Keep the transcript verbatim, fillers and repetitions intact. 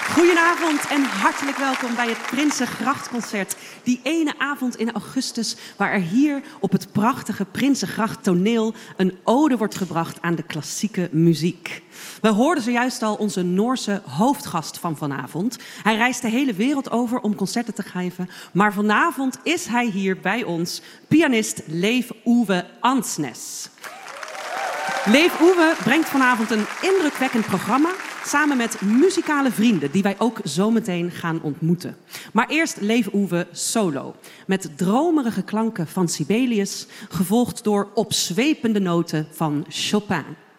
Goedenavond en hartelijk welkom bij het Prinsengrachtconcert. Die ene avond in augustus waar er hier op het prachtige Prinsengracht toneel een ode wordt gebracht aan de klassieke muziek. We hoorden zojuist al onze Noorse hoofdgast van vanavond. Hij reist de hele wereld over om concerten te geven. Maar vanavond is hij hier bij ons, pianist Leif Ove Andsnes. Leif Ove brengt vanavond een indrukwekkend programma samen met muzikale vrienden die wij ook zometeen gaan ontmoeten. Maar eerst Leif Ove solo, met dromerige klanken van Sibelius, gevolgd door opzwepende noten van Chopin.